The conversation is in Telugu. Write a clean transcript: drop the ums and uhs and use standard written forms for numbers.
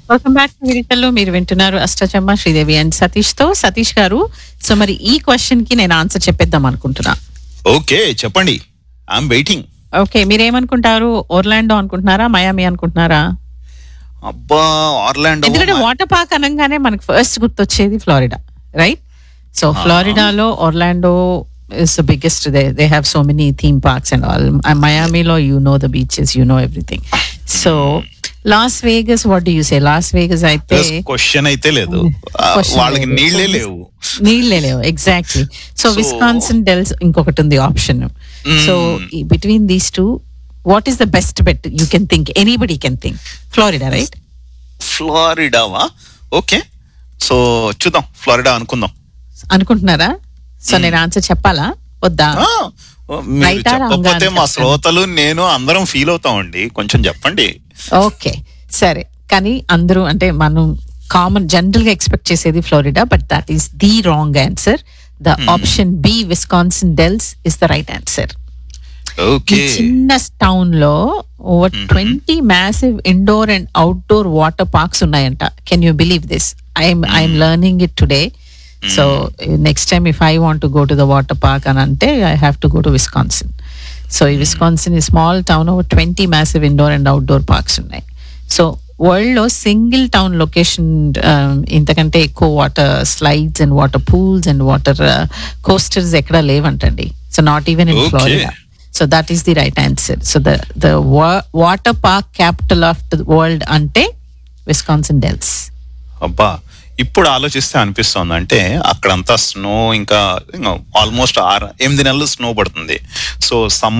Welcome back to విరిటల్లో. మీరు వింటున్నారు అష్టచమ్మ శ్రీదేవి అండ్ సతీష్ తో. సతీష్ గారు, సో మరి ఈ క్వశ్చన్ కి నేను ఆన్సర్ చెప్పేద్దాం అనుకుంటున్నా. ఓకే చెప్పండి, ఐఎమ్ వెయిటింగ్. ఓకే, మీరేమనుకుంటారు? ఒర్లాండో అనుకుంటున్నారా, మయామి అనుకుంటున్నారా? అబ్బా, ఆర్లాండో. ఎందుకంటే వాటర్ పార్క్ అనగానే మనకు ఫస్ట్ గుర్తొచ్చేది Florida, right? So ఫ్లోరిడాలో Orlando is the biggest. They have so many theme parks and all. Miami lo, you know the beaches, you know everything. So Las Vegas, what do you say? Las Vegas అయితే క్వశ్చన్ అయితే లేదు, వాళ్ళకి నీళ్ళే లేవు. ఎగ్జాక్ట్లీ. సో విస్కాన్సిన్ డెల్స్ ఇంకొకటి ఉంది option. So between these two, what is the best bet you can think? Anybody can think. Florida, right? ఫ్లోరిడావా? Okay, so చూద్దాం, ఫ్లోరిడా అనుకుంటున్నారా? సో నేను ఆన్సర్ చెప్పాలా వద్దా? మీరు చెప్పకపోతే మా శ్రోతలు నేను అందరం ఫీల్ అవుతామండి, కొంచెం చెప్పండి. ఓకే సరే, కానీ అందరూ అంటే మనం కామన్ జనరల్ గా ఎక్స్పెక్ట్ చేసేది Florida, but that is the wrong answer. The option B, Wisconsin deals, is the right answer. చిన్న టౌన్ లో over 20 massive indoor and outdoor water parks ఉన్నాయంట. Can you believe this? I'm learning it today. So next time if I want to go to the water park anante, I have to go to Wisconsin. So Wisconsin is small town, over 20 massive indoor and outdoor parks unnai. So world lo single town location intakante ekko water slides and water pools and water coasters ekkada levantandi. So not even in Florida. So that is the right answer. So the water park capital of the world ante Wisconsin Dells. అబ్బా, ఇప్పుడు ఆలోచిస్తే అనిపిస్తుంది, అంటే అక్కడంతా స్నో, ఇంకా ఆల్మోస్ట్ 6-8 నెలలు స్నో పడుతుంది. సో